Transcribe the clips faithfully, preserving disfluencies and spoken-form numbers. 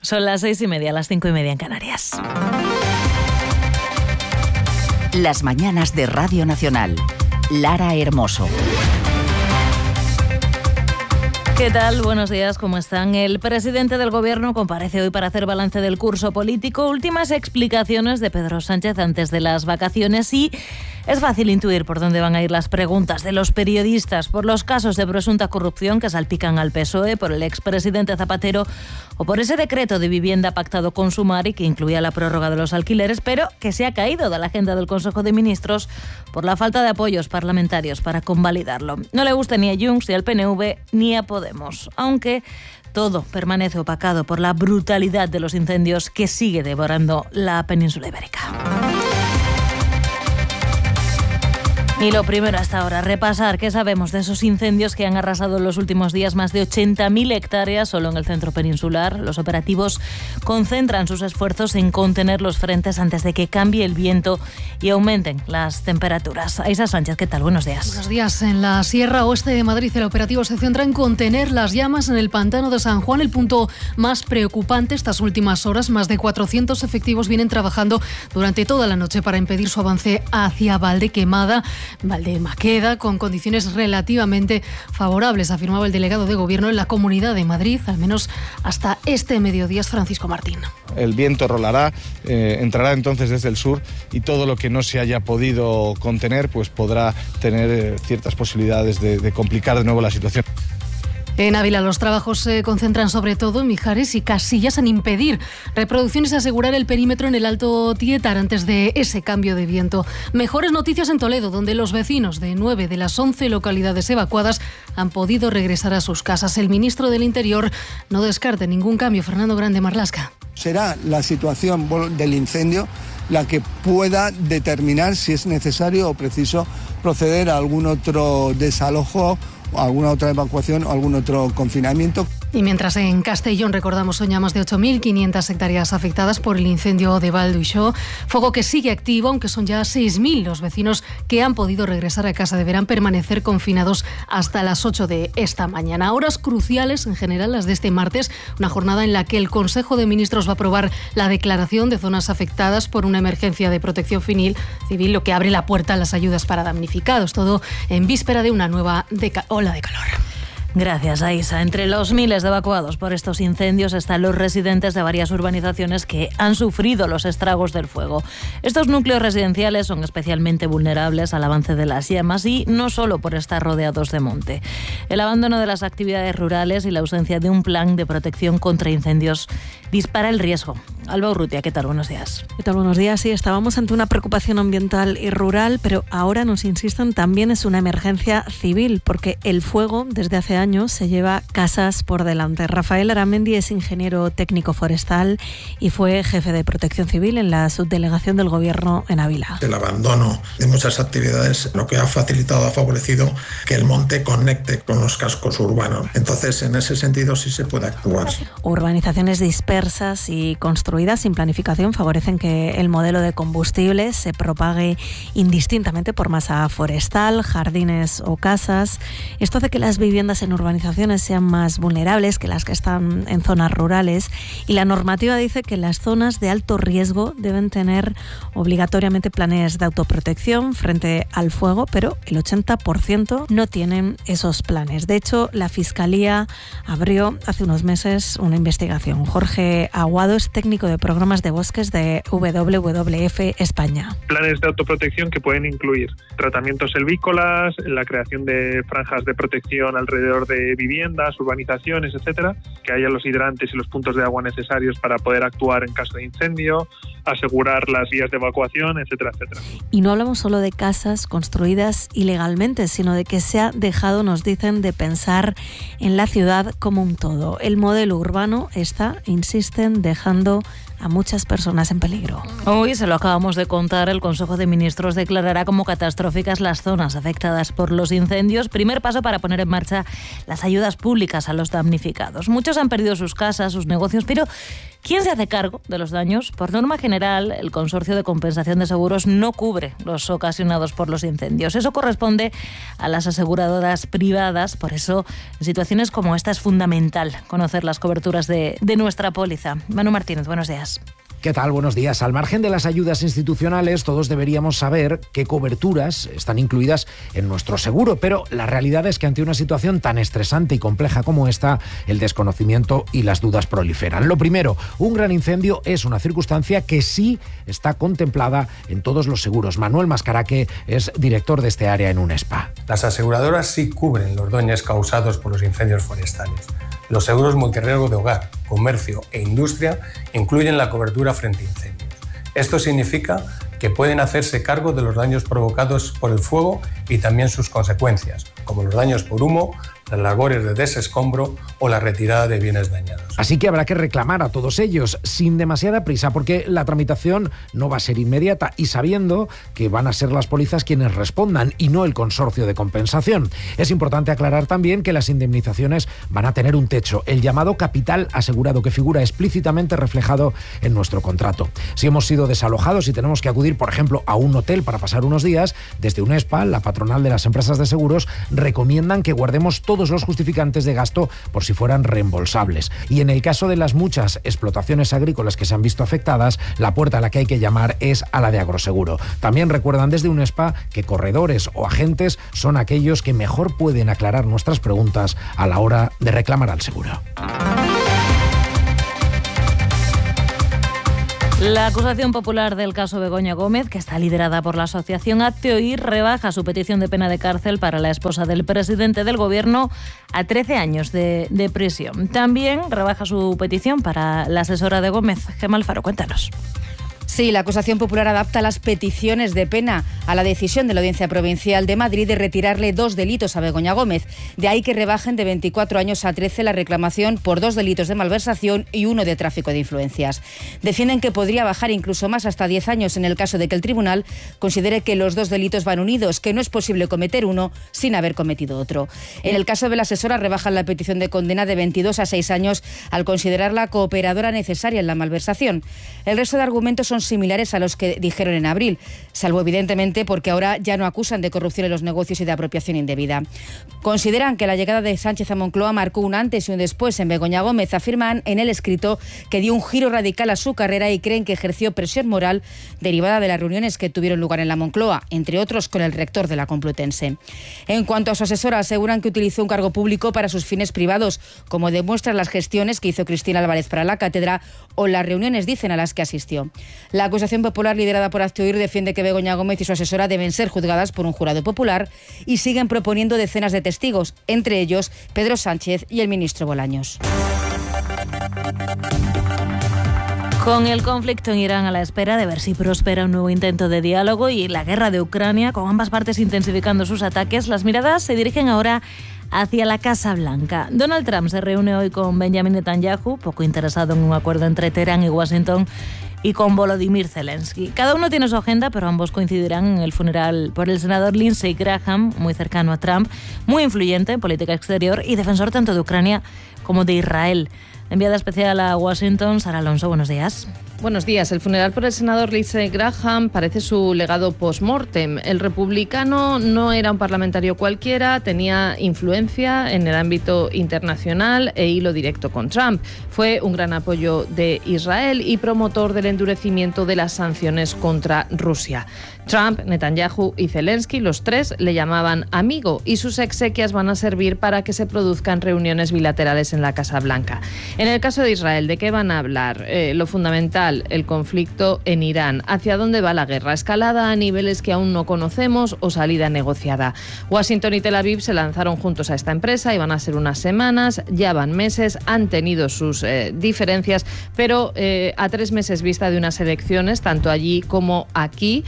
Son las seis y media, las cinco y media en Canarias. Las mañanas de Radio Nacional. Lara Hermoso. ¿Qué tal? Buenos días, ¿cómo están? El presidente del Gobierno comparece hoy para hacer balance del curso político, últimas explicaciones de Pedro Sánchez antes de las vacaciones y es fácil intuir por dónde van a ir las preguntas de los periodistas por los casos de presunta corrupción que salpican al P S O E, por el expresidente Zapatero o por ese decreto de vivienda pactado con Sumar y que incluía la prórroga de los alquileres, pero que se ha caído de la agenda del Consejo de Ministros por la falta de apoyos parlamentarios para convalidarlo. No le gusta ni a Junts, ni al P N V, ni a Podemos, aunque todo permanece opacado por la brutalidad de los incendios que sigue devorando la península ibérica. Y lo primero hasta ahora, repasar qué sabemos de esos incendios que han arrasado en los últimos días más de ochenta mil hectáreas solo en el centro peninsular. Los operativos concentran sus esfuerzos en contener los frentes antes de que cambie el viento y aumenten las temperaturas. Aisa Sánchez, ¿qué tal? Buenos días. Buenos días. En la Sierra Oeste de Madrid el operativo se centra en contener las llamas en el pantano de San Juan. El punto más preocupante estas últimas horas, más de cuatrocientos efectivos vienen trabajando durante toda la noche para impedir su avance hacia Valdequemada. Valdemaqueda, con condiciones relativamente favorables, afirmaba el delegado de Gobierno en la Comunidad de Madrid, al menos hasta este mediodía, Francisco Martín. El viento rolará, eh, entrará entonces desde el sur y todo lo que no se haya podido contener pues podrá tener eh, ciertas posibilidades de, de complicar de nuevo la situación. En Ávila los trabajos se concentran sobre todo en Mijares y Casillas en impedir reproducciones y asegurar el perímetro en el Alto Tietar antes de ese cambio de viento. Mejores noticias en Toledo, donde los vecinos de nueve de las once localidades evacuadas han podido regresar a sus casas. El ministro del Interior no descarta ningún cambio. Fernando Grande Marlasca. Será la situación del incendio la que pueda determinar si es necesario o preciso proceder a algún otro desalojo, alguna otra evacuación o algún otro confinamiento. Y mientras en Castellón, recordamos, son ya más de ocho mil quinientas hectáreas afectadas por el incendio de Val d'Uixó, fuego que sigue activo, aunque son ya seis mil los vecinos que han podido regresar a casa. Deberán permanecer confinados hasta las ocho de esta mañana. Horas cruciales, en general, las de este martes, una jornada en la que el Consejo de Ministros va a aprobar la declaración de zonas afectadas por una emergencia de protección civil, civil lo que abre la puerta a las ayudas para damnificados. Todo en víspera de una nueva deca- ola de calor. Gracias, Aisa. Entre los miles de evacuados por estos incendios están los residentes de varias urbanizaciones que han sufrido los estragos del fuego. Estos núcleos residenciales son especialmente vulnerables al avance de las llamas y no solo por estar rodeados de monte. El abandono de las actividades rurales y la ausencia de un plan de protección contra incendios dispara el riesgo. Alba Urrutia, ¿qué tal? Buenos días. ¿Qué tal? Buenos días. Sí, estábamos ante una preocupación ambiental y rural, pero ahora nos insisten también es una emergencia civil, porque el fuego desde hace años se lleva casas por delante. Rafael Aramendi es ingeniero técnico forestal y fue jefe de protección civil en la subdelegación del Gobierno en Ávila. El abandono de muchas actividades lo que ha facilitado, ha favorecido que el monte conecte con los cascos urbanos. Entonces, en ese sentido sí se puede actuar. Urbanizaciones dispersas y construidas sin planificación favorecen que el modelo de combustibles se propague indistintamente por masa forestal, jardines o casas. Esto hace que las viviendas en urbanizaciones sean más vulnerables que las que están en zonas rurales y la normativa dice que las zonas de alto riesgo deben tener obligatoriamente planes de autoprotección frente al fuego, pero el ochenta por ciento no tienen esos planes. De hecho, la Fiscalía abrió hace unos meses una investigación. Jorge Aguado es técnico de programas de bosques de W W F España. Planes de autoprotección que pueden incluir tratamientos selvícolas, la creación de franjas de protección alrededor de viviendas, urbanizaciones, etcétera, que haya los hidrantes y los puntos de agua necesarios para poder actuar en caso de incendio, asegurar las vías de evacuación, etcétera, etcétera. Y no hablamos solo de casas construidas ilegalmente, sino de que se ha dejado, nos dicen, de pensar en la ciudad como un todo. El modelo urbano está, insisten, dejando a muchas personas en peligro. Hoy, se lo acabamos de contar, el Consejo de Ministros declarará como catastróficas las zonas afectadas por los incendios. Primer paso para poner en marcha las ayudas públicas a los damnificados. Muchos han perdido sus casas, sus negocios, pero ¿Quién se hace cargo de los daños? Por norma general, el Consorcio de Compensación de Seguros no cubre los ocasionados por los incendios. Eso corresponde a las aseguradoras privadas. Por eso, en situaciones como esta es fundamental conocer las coberturas de, de nuestra póliza. Manu Martínez, buenos días. ¿Qué tal? Buenos días. Al margen de las ayudas institucionales, todos deberíamos saber qué coberturas están incluidas en nuestro seguro, pero la realidad es que ante una situación tan estresante y compleja como esta, el desconocimiento y las dudas proliferan. Lo primero, un gran incendio es una circunstancia que sí está contemplada en todos los seguros. Manuel Mascaraque es director de este área en UNESPA. Las aseguradoras sí cubren los daños causados por los incendios forestales. Los seguros multirriesgo de hogar, comercio e industria incluyen la cobertura frente a incendios. Esto significa que pueden hacerse cargo de los daños provocados por el fuego y también sus consecuencias, como los daños por humo, las labores de desescombro o la retirada de bienes dañados. Así que habrá que reclamar a todos ellos sin demasiada prisa, porque la tramitación no va a ser inmediata y sabiendo que van a ser las pólizas quienes respondan y no el consorcio de compensación. Es importante aclarar también que las indemnizaciones van a tener un techo, el llamado capital asegurado, que figura explícitamente reflejado en nuestro contrato. Si hemos sido desalojados y tenemos que acudir, por ejemplo, a un hotel para pasar unos días, desde UNESPA, la patronal de las empresas de seguros, recomiendan que guardemos todo todos los justificantes de gasto por si fueran reembolsables. Y en el caso de las muchas explotaciones agrícolas que se han visto afectadas, la puerta a la que hay que llamar es a la de Agroseguro. También recuerdan desde UNESPA que corredores o agentes son aquellos que mejor pueden aclarar nuestras preguntas a la hora de reclamar al seguro. La acusación popular del caso Begoña Gómez, que está liderada por la asociación Hazte Oír, rebaja su petición de pena de cárcel para la esposa del presidente del gobierno a trece años de, de prisión. También rebaja su petición para la asesora de Gómez. Gemma Alfaro, cuéntanos. Sí, la acusación popular adapta las peticiones de pena a la decisión de la Audiencia Provincial de Madrid de retirarle dos delitos a Begoña Gómez. De ahí que rebajen de veinticuatro años a trece la reclamación por dos delitos de malversación y uno de tráfico de influencias. Defienden que podría bajar incluso más, hasta diez años, en el caso de que el tribunal considere que los dos delitos van unidos, que no es posible cometer uno sin haber cometido otro. En el caso de la asesora, rebajan la petición de condena de veintidós a seis años al considerarla cooperadora necesaria en la malversación. El resto de argumentos son similares a los que dijeron en abril, salvo evidentemente porque ahora ya no acusan de corrupción en los negocios y de apropiación indebida. Consideran que la llegada de Sánchez a Moncloa marcó un antes y un después en Begoña Gómez. Afirman en el escrito que dio un giro radical a su carrera y creen que ejerció presión moral derivada de las reuniones que tuvieron lugar en la Moncloa, entre otros con el rector de la Complutense. En cuanto a su asesora, aseguran que utilizó un cargo público para sus fines privados, como demuestran las gestiones que hizo Cristina Álvarez para la cátedra o las reuniones, dicen, a las que asistió. La acusación popular liderada por Hazte Oír defiende que Begoña Gómez y su asesora deben ser juzgadas por un jurado popular y siguen proponiendo decenas de testigos, entre ellos Pedro Sánchez y el ministro Bolaños. Con el conflicto en Irán a la espera de ver si prospera un nuevo intento de diálogo y la guerra de Ucrania, con ambas partes intensificando sus ataques, las miradas se dirigen ahora hacia la Casa Blanca. Donald Trump se reúne hoy con Benjamin Netanyahu, poco interesado en un acuerdo entre Teherán y Washington, y con Volodymyr Zelensky. Cada uno tiene su agenda, pero ambos coincidirán en el funeral por el senador Lindsey Graham, muy cercano a Trump, muy influyente en política exterior y defensor tanto de Ucrania como de Israel. Enviada especial a Washington, Sara Alonso, buenos días. Buenos días. El funeral por el senador Lindsey Graham parece su legado post-mortem. El republicano no era un parlamentario cualquiera, tenía influencia en el ámbito internacional e hilo directo con Trump. Fue un gran apoyo de Israel y promotor del endurecimiento de las sanciones contra Rusia. Trump, Netanyahu y Zelensky, los tres, le llamaban amigo y sus exequias van a servir para que se produzcan reuniones bilaterales en la Casa Blanca. En el caso de Israel, ¿de qué van a hablar? Eh, lo fundamental, el conflicto en Irán. ¿Hacia dónde va la guerra? ¿Escalada a niveles que aún no conocemos o salida negociada? Washington y Tel Aviv se lanzaron juntos a esta empresa y van a ser unas semanas, ya van meses, han tenido sus eh, diferencias, pero eh, a tres meses vista de unas elecciones, tanto allí como aquí, a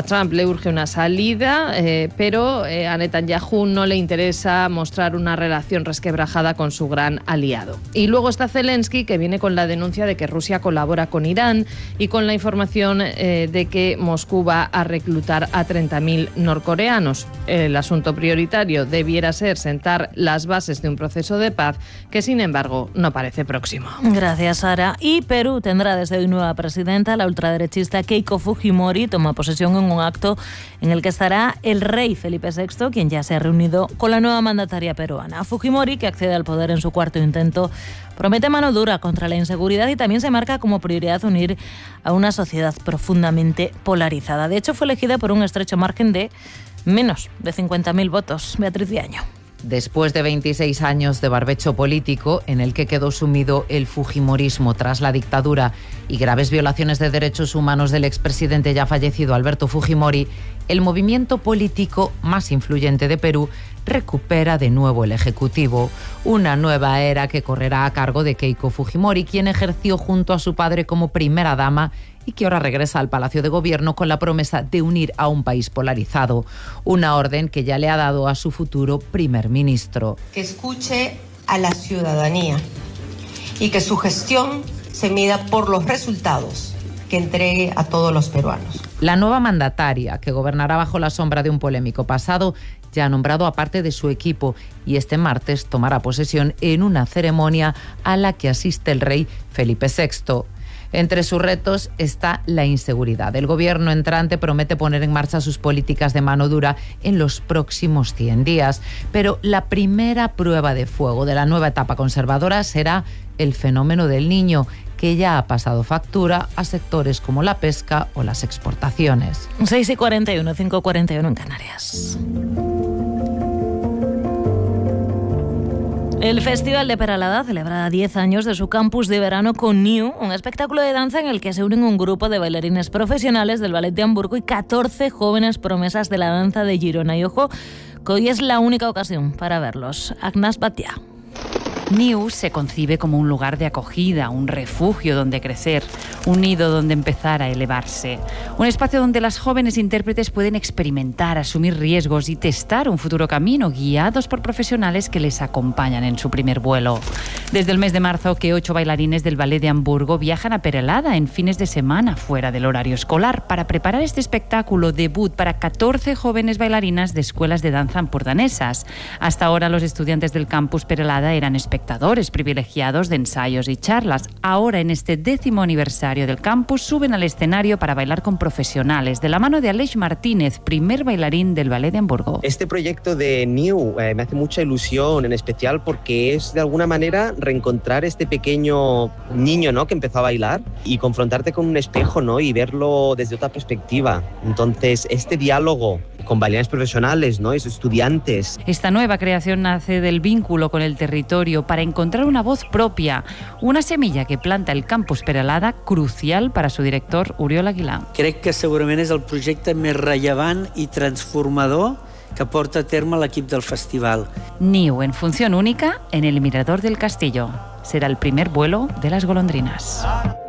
Trump le urge una salida, eh, pero eh, a Netanyahu no le interesa mostrar una relación resquebrajada con su gran aliado. Y luego está Zelensky, que viene con la denuncia de que Rusia colabora con Irán y con la información eh, de que Moscú va a reclutar a treinta mil norcoreanos. El asunto prioritario debiera ser sentar las bases de un proceso de paz que, sin embargo, no parece próximo. Gracias, Sara. Y Perú tendrá desde hoy nueva presidenta. La ultraderechista Keiko Fujimori toma posesión en un acto en el que estará el rey Felipe sexto, quien ya se ha reunido con la nueva mandataria peruana. Fujimori, que accede al poder en su cuarto intento, promete mano dura contra la inseguridad y también se marca como prioridad unir a una sociedad profundamente polarizada. De hecho, fue elegida por un estrecho margen de menos de cincuenta mil votos. Beatriz Viaño. Después de veintiséis años de barbecho político, en el que quedó sumido el fujimorismo tras la dictadura y graves violaciones de derechos humanos del expresidente ya fallecido Alberto Fujimori, el movimiento político más influyente de Perú recupera de nuevo el Ejecutivo. Una nueva era que correrá a cargo de Keiko Fujimori, quien ejerció junto a su padre como primera dama y que ahora regresa al Palacio de Gobierno con la promesa de unir a un país polarizado. Una orden que ya le ha dado a su futuro primer ministro. Que escuche a la ciudadanía y que su gestión se mida por los resultados que entregue a todos los peruanos. La nueva mandataria, que gobernará bajo la sombra de un polémico pasado, ya ha nombrado a parte de su equipo y este martes tomará posesión en una ceremonia a la que asiste el rey Felipe sexto. Entre sus retos está la inseguridad. El gobierno entrante promete poner en marcha sus políticas de mano dura en los próximos cien días, pero la primera prueba de fuego de la nueva etapa conservadora será el fenómeno del Niño, que ya ha pasado factura a sectores como la pesca o las exportaciones. seis y cuarenta y uno, cinco y cuarenta y uno en Canarias. El Festival de Peralada celebra diez años de su campus de verano con New, un espectáculo de danza en el que se unen un grupo de bailarines profesionales del Ballet de Hamburgo y catorce jóvenes promesas de la danza de Girona. Y ojo, que hoy es la única ocasión para verlos. Agnès Batia. New se concibe como un lugar de acogida, un refugio donde crecer, un nido donde empezar a elevarse. Un espacio donde las jóvenes intérpretes pueden experimentar, asumir riesgos y testar un futuro camino, guiados por profesionales que les acompañan en su primer vuelo. Desde el mes de marzo, que ocho bailarines del Ballet de Hamburgo viajan a Perelada en fines de semana, fuera del horario escolar, para preparar este espectáculo debut para catorce jóvenes bailarinas de escuelas de danza hamburdanesas. Hasta ahora, los estudiantes del campus Perelada eran espectadores espectadores privilegiados de ensayos y charlas. Ahora, en este décimo aniversario del campus, suben al escenario para bailar con profesionales, de la mano de Aleix Martínez, primer bailarín del Ballet de Hamburgo. Este proyecto de New eh, me hace mucha ilusión, en especial porque es de alguna manera reencontrar este pequeño niño, ¿no?, que empezó a bailar y confrontarte con un espejo, ¿no?, y verlo desde otra perspectiva. Entonces, este diálogo con bailarines profesionales, ¿no?, y estudiantes. Esta nueva creación nace del vínculo con el territorio para encontrar una voz propia, una semilla que planta el campus Peralada, crucial para su director Oriol Aguilar. Crec que segurament és el projecte més rellevant i transformador que porta a terme l'equip del festival. New en función única en el Mirador del Castillo. Será el primer vuelo de las golondrinas.